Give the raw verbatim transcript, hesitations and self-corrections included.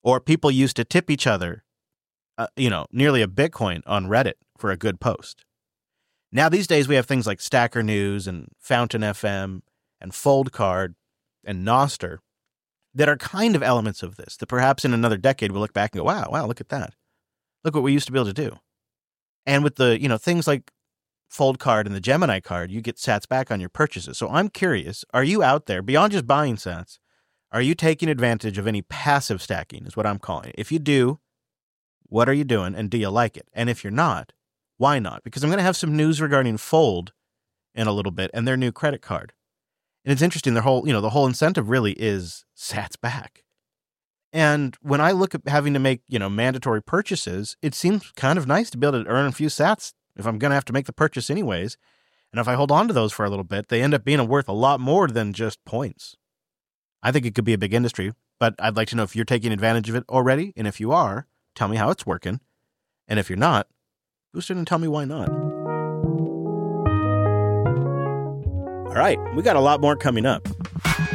Or people used to tip each other, uh, you know, nearly a Bitcoin on Reddit for a good post. Now, these days, we have things like Stacker News and Fountain F M and Foldcard and Nostr that are kind of elements of this, that perhaps in another decade we'll look back and go, wow, wow, look at that. Look what we used to be able to do. And with the, you know, things like Foldcard and the Gemini card, you get sats back on your purchases. So I'm curious, are you out there, beyond just buying sats, are you taking advantage of any passive stacking, is what I'm calling it? If you do, what are you doing, and do you like it? And if you're not, why not? Because I'm going to have some news regarding Fold in a little bit and their new credit card. And it's interesting, their whole, you know, the whole incentive really is sats back. And when I look at having to make, you know, mandatory purchases, it seems kind of nice to be able to earn a few sats if I'm going to have to make the purchase anyways. And if I hold on to those for a little bit, they end up being worth a lot more than just points. I think it could be a big industry, but I'd like to know if you're taking advantage of it already. And if you are, tell me how it's working. And if you're not, boost it and tell me why not. All right, we got a lot more coming up.